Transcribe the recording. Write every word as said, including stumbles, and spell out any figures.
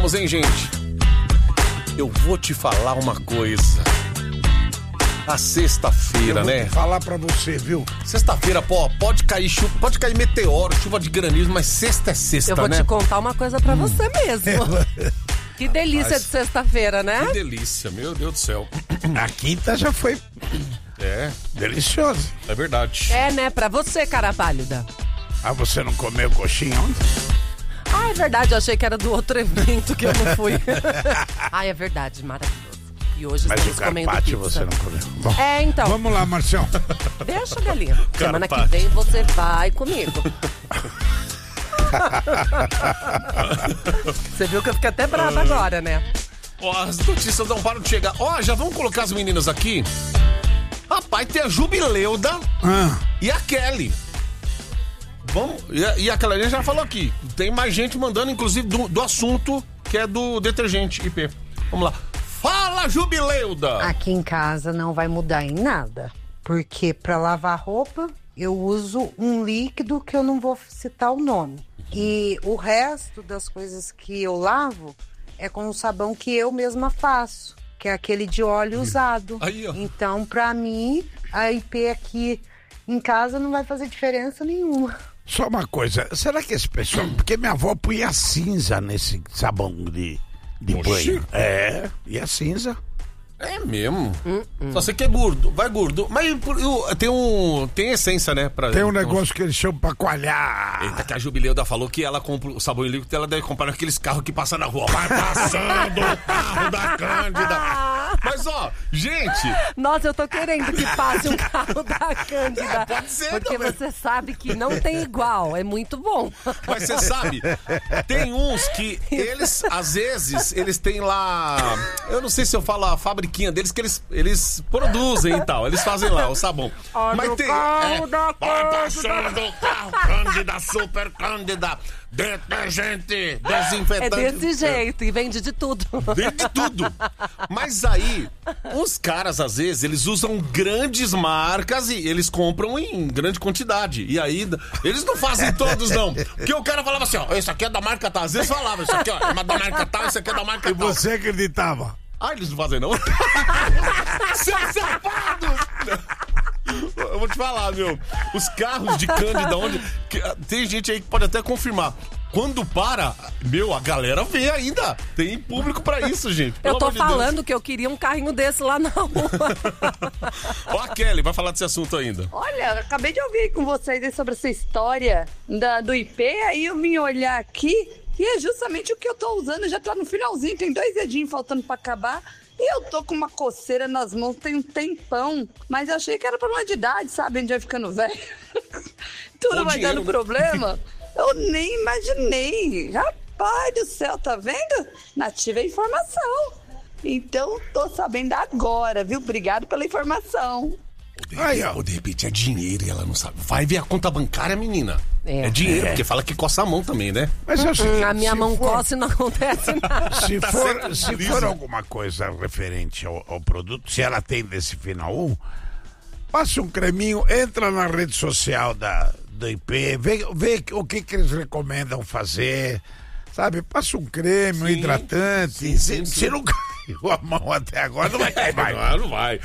Voltamos, hein, gente? Eu vou te falar uma coisa. A sexta-feira, né? Vou falar pra você, viu? Sexta-feira, pô, pode cair chuva, pode cair meteoro, chuva de granizo, mas sexta é sexta, né? Eu vou né? te contar uma coisa pra hum. você mesmo. Que delícia Mas, de sexta-feira, né? Que delícia, meu Deus do céu. A quinta já foi... É. Delicioso. É verdade. É, né? Pra você, cara pálida. Ah, você não comeu coxinha ontem? Ah, é verdade. Eu achei que era do outro evento que eu não fui. Ah, é verdade. Maravilhoso. E hoje Mas estamos o comendo carpaccio pizza. você não comeu. Bom, é, então. Vamos lá, Marcião. Deixa, galinha. Semana Carpaccio. que vem você vai comigo. Você viu que eu fiquei até brava agora, né? Ó, as notícias não param de chegar. Ó, já vamos colocar as meninas aqui? Rapaz, tem a Jubileuda Ah. e a Kelly. Vamos, e a, e a Kelly já falou aqui. Tem mais gente mandando, inclusive, do, do assunto que é do detergente I P. Vamos lá. Fala, Jubileuda! Aqui em casa não vai mudar em nada. Porque pra lavar roupa, eu uso um líquido que eu não vou citar o nome. E o resto das coisas que eu lavo é com o sabão que eu mesma faço, que é aquele de óleo usado. Aí, ó. Então, pra mim, a I P aqui em casa não vai fazer diferença nenhuma. Só uma coisa, será que esse pessoal... Porque minha avó punha cinza nesse sabão de, de banho. É, e a cinza... É mesmo? Hum, hum. Só sei que é gordo, vai gordo. Mas eu, tem um. Tem essência, né? Pra, Tem um negócio que eles chamam pra coalhar. Eita, que a Jubileuda falou que ela compra o sabão em líquido, ela deve comprar aqueles carros que passam na rua. Vai passando o carro da Cândida. Mas ó, gente. Nossa, eu tô querendo que passe um carro da Cândida. É, pode ser, porque também. você sabe que não tem igual. É muito bom. Mas você sabe, tem uns que eles, às vezes, eles têm lá. Eu não sei se eu falo a fábrica deles que eles, eles produzem e tal, eles fazem lá o sabão. Olha mas o tem. carro É, da vai passando o carro, Cândida, super Cândida, detergente, É desinfetante. desse jeito, e vende de tudo. Vende tudo. Mas aí, os caras, às vezes, eles usam grandes marcas e eles compram em grande quantidade. E aí, eles não fazem todos, não. Porque o cara falava assim, ó, esse aqui é da marca tal. Às vezes falava, isso aqui ó, é da marca tal, esse aqui é da marca E tal. você acreditava? Ah, eles não fazem, não? Seus safados! Eu vou te falar, meu. Os carros de Cândida, onde... que, tem gente aí que pode até confirmar. Quando para, meu, a galera vê ainda. Tem público pra isso, gente. Eu tô de falando Deus. que eu queria um carrinho desse lá na rua. Ó, a Kelly vai falar desse assunto ainda. Olha, eu acabei de ouvir com vocês aí sobre essa história da, do I P, aí eu vim olhar aqui e é justamente o que eu tô usando, já tá no finalzinho, tem dois dedinhos faltando pra acabar. E eu tô com uma coceira nas mãos tem um tempão, mas eu achei que era problema de idade, sabe? A gente vai ficando velho. Tudo Ou vai dinheiro, dando né? problema. Eu nem imaginei. Rapaz do céu, tá vendo? Nativa é informação. Então, tô sabendo agora, viu? Obrigado pela informação. Aí, ó. Ou de repente é dinheiro e ela não sabe. Vai ver a conta bancária, menina. É. É, dinheiro, É. porque fala que coça a mão também, né? Mas é o seguinte, A minha se mão for- coça e não acontece nada. Se, Tá for, certo, se Lisa. for alguma coisa referente ao, ao produto, se ela tem desse final um, passa um creminho, entra na rede social da, do I P, vê, vê o que, que eles recomendam fazer, sabe? Passa um creme, um Sim. hidratante. Sim, se, sim, se sim. não caiu a mão até agora, não vai cair mais. Não, não vai.